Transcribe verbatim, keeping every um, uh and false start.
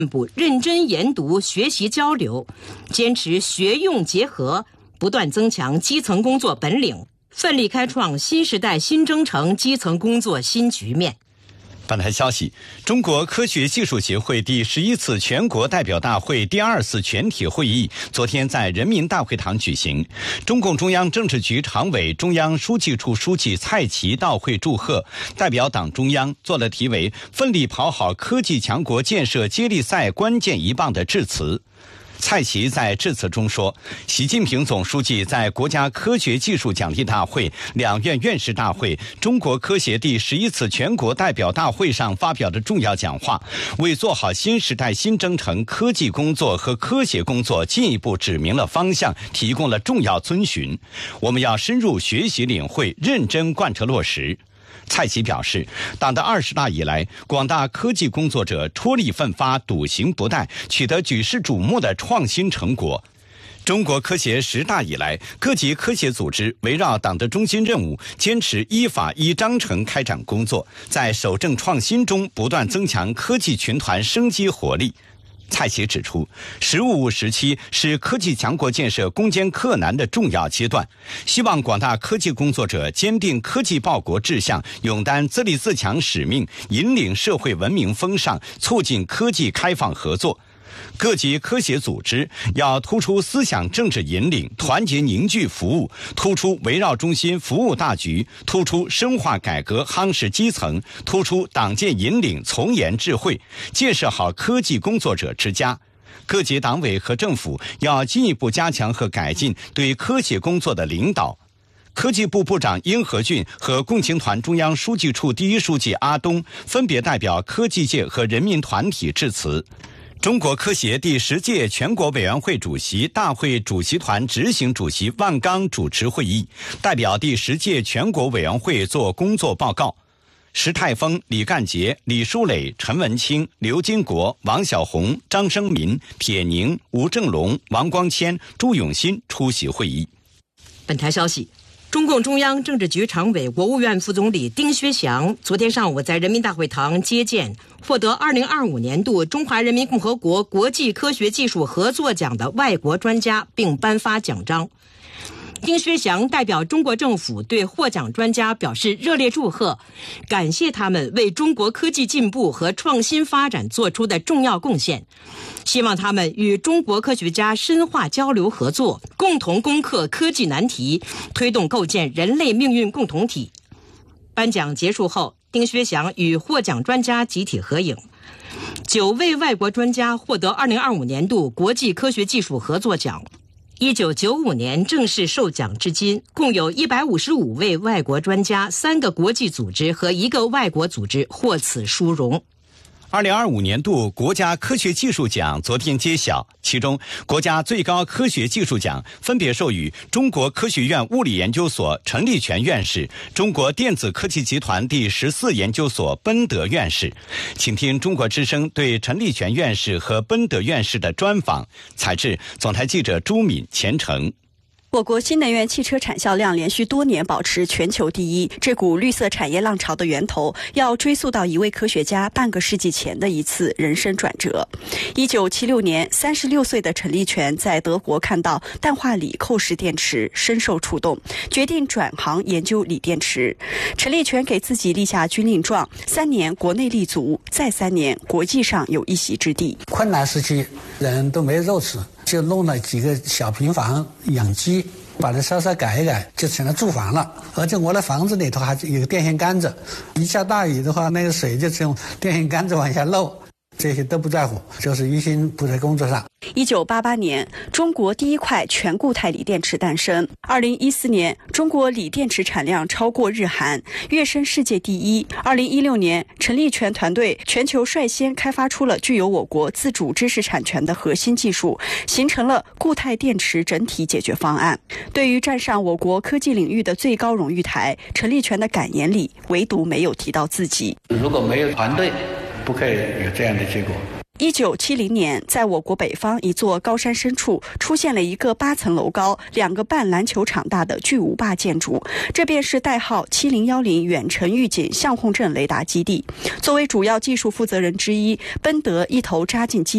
部认真研读、学习交流，坚持学用结合，不断增强基层工作本领，奋力开创新时代新征程基层工作新局面。 本台消息，中国科学技术协会第十一次全国代表大会第二次全体会议昨天在人民大会堂举行。中共中央政治局常委、中央书记处书记蔡奇到会祝贺，代表党中央做了题为“奋力跑好科技强国建设接力赛关键一棒”的致辞。蔡奇在致辞中说，习近平总书记在国家科学技术奖励大会、两院院士大会、中国科协第十一次全国代表大会上发表的重要讲话，为做好新时代新征程科技工作和科协工作进一步指明了方向，提供了重要遵循。我们要深入学习领会，认真贯彻落实。蔡奇表示，党的二十大以来，广大科技工作者出力奋发，笃行不怠，取得举世瞩目的创新成果。中国科协十大以来，各级科协组织围绕党的中心任务，坚持依法依章程开展工作，在守正创新中不断增强科技群团生机活力。蔡奇指出，“十五五”时期是科技强国建设攻坚克难的重要阶段，希望广大科技工作者坚定科技报国志向，勇担自立自强使命，引领社会文明风尚，促进科技开放合作。各级科协组织要突出思想政治引领，团结凝聚服务，突出围绕中心服务大局，突出深化改革夯实基层，突出党建引领从严治慧，建设好科技工作者之家。各级党委和政府要进一步加强和改进对科协工作的领导。科技部部长殷和俊和共青团中央书记处第一书记阿东分别代表科技界和人民团体致辞。中国科协第十届全国委员会主席大会主席团执行主席万钢主持会议，代表第十届全国委员会作工作报告。石泰峰、李干杰、李书磊、陈文清、刘金国、王小红、张生民、撇宁、吴正龙、王光谦、朱永新出席会议。 本台消息，中共中央政治局常委、国务院副总理丁薛祥昨天上午在人民大会堂接见获得二零二五年度中华人民共和国国际科学技术合作奖的外国专家，并颁发奖章。丁薛祥代表中国政府对获奖专家表示热烈祝贺，感谢他们为中国科技进步和创新发展做出的重要贡献，希望他们与中国科学家深化交流合作，共同攻克科技难题，推动构建人类命运共同体。颁奖结束后，丁薛祥与获奖专家集体合影。九位外国专家获得二零二五年度国际科学技术合作奖。一九九五年正式授奖至今，共有一百五十五位外国专家、三个国际组织和一个外国组织获此殊荣。 二零二五年度国家科学技术奖昨天揭晓，其中国家最高科学技术奖分别授予中国科学院物理研究所陈立全院士、中国电子科技集团第十四研究所奔德院士。请听中国之声对陈立全院士和奔德院士的专访，采自总台记者朱敏、钱程。 我国新能源汽车产销量连续多年保持全球第一，这股绿色产业浪潮的源头要追溯到一位科学家半个世纪前的一次人生转折。一九七六年，三十六岁的陈立全在德国看到氮化锂扣式电池，深受触动，决定转行研究锂电池。陈立全给自己立下军令状：三年国内立足，再三年国际上有一席之地。 困难时期，人都没肉吃，就弄了几个小平房养鸡，把它稍稍改一改，就成了住房了。而且我的房子里头还有个电线杆子，一下大雨的话，那个水就从电线杆子往下漏。这些都不在乎，就是一心扑在工作上。 一九八八年，中国第一块全固态锂电池诞生。二零一四年，中国锂电池产量超过日韩，跃升世界第一。二零一六年，陈立全团队全球率先开发出了具有我国自主知识产权的核心技术，形成了固态电池整体解决方案。对于站上我国科技领域的最高荣誉台，陈立全的感言里唯独没有提到自己。 如果没有团队，不可以有这样的结果。 一九七零年，在我国北方一座高山深处，出现了一个八层楼高、两个半篮球场大的巨无霸建筑，这便是代号七零一零远程预警相控阵雷达基地。作为主要技术负责人之一，奔德一头扎进基地。